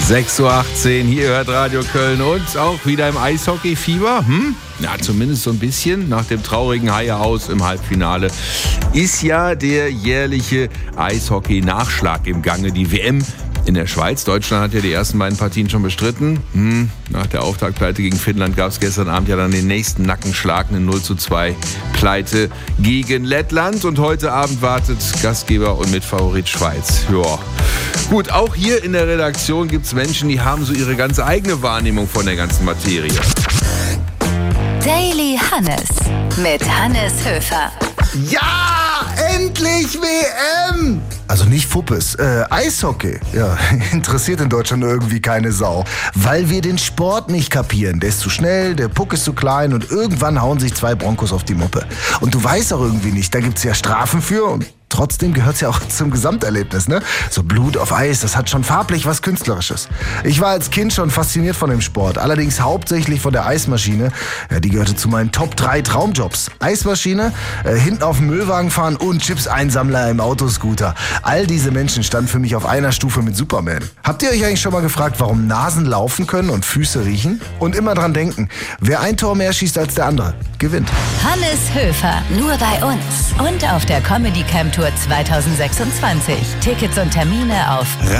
6:18 Uhr, hier hört Radio Köln und auch wieder im Eishockey-Fieber. Ja, zumindest so ein bisschen. Nach dem traurigen Haie aus im Halbfinale ist ja der jährliche Eishockey-Nachschlag im Gange. Die WM in der Schweiz. Deutschland hat ja die ersten beiden Partien schon bestritten. Nach der Auftaktpleite gegen Finnland gab es gestern Abend ja dann den nächsten Nackenschlag, eine 0:2 Pleite gegen Lettland. Und heute Abend wartet Gastgeber und Mitfavorit Schweiz. Ja. Gut, auch hier in der Redaktion gibt es Menschen, die haben so ihre ganz eigene Wahrnehmung von der ganzen Materie. Daily Hannes mit Hannes Höfer. Ja, endlich WM! Also nicht Fuppes, Eishockey. Ja, interessiert in Deutschland irgendwie keine Sau. Weil wir den Sport nicht kapieren. Der ist zu schnell, der Puck ist zu klein und irgendwann hauen sich zwei Broncos auf die Muppe. Und du weißt auch irgendwie nicht, da gibt's ja Strafen für und trotzdem gehört's ja auch zum Gesamterlebnis, ne? So Blut auf Eis, das hat schon farblich was Künstlerisches. Ich war als Kind schon fasziniert von dem Sport, allerdings hauptsächlich von der Eismaschine. Ja, die gehörte zu meinen Top 3 Traumjobs. Eismaschine, hinten auf dem Müllwagen fahren und Chips-Einsammler im Autoscooter. All diese Menschen standen für mich auf einer Stufe mit Superman. Habt ihr euch eigentlich schon mal gefragt, warum Nasen laufen können und Füße riechen? Und immer dran denken, wer ein Tor mehr schießt als der andere, gewinnt. Hannes Höfer, nur bei uns und auf der Comedy Camp Tour 2026. Tickets und Termine auf